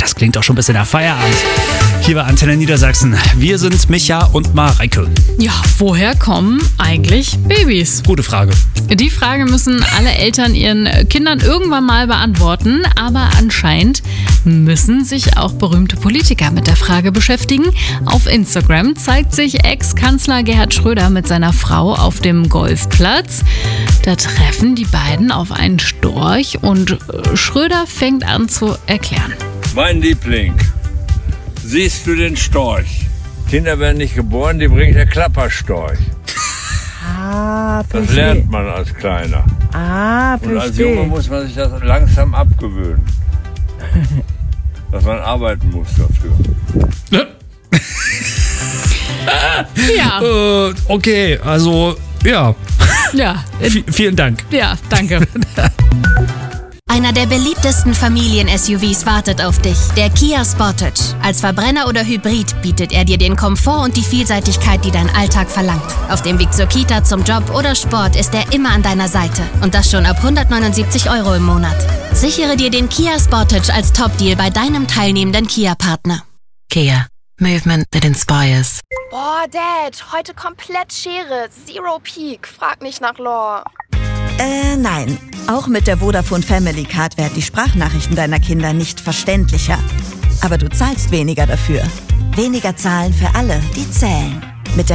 das klingt doch schon ein bisschen nach Feierabend. Hier bei Antenne Niedersachsen. Wir sind Micha und Mareike. Ja, woher kommen eigentlich Babys? Gute Frage. Die Frage müssen alle Eltern ihren Kindern irgendwann mal beantworten. Aber anscheinend müssen sich auch berühmte Politiker mit der Frage beschäftigen. Auf Instagram zeigt sich Ex-Kanzler Gerhard Schröder mit seiner Frau auf dem Golfplatz. Da treffen die beiden auf einen Storch und Schröder fängt an zu erklären. Mein Liebling, siehst du den Storch? Kinder werden nicht geboren, die bringt der Klapperstorch. Das lernt man als Kleiner. Und als Junge muss man sich das langsam abgewöhnen. Dass man arbeiten muss dafür. Ja. Okay, also, ja. Ja. Vielen Dank. Ja, danke. Einer der beliebtesten Familien-SUVs wartet auf dich, der Kia Sportage. Als Verbrenner oder Hybrid bietet er dir den Komfort und die Vielseitigkeit, die dein Alltag verlangt. Auf dem Weg zur Kita, zum Job oder Sport ist er immer an deiner Seite. Und das schon ab 179 € im Monat. Sichere dir den Kia Sportage als Top-Deal bei deinem teilnehmenden Kia-Partner. Kia. Movement that inspires. Boah, Dad, heute komplett Schere. Zero Peak. Frag nicht nach Lore. Nein. Auch mit der Vodafone Family Card werden die Sprachnachrichten deiner Kinder nicht verständlicher. Aber du zahlst weniger dafür. Weniger zahlen für alle, die zählen.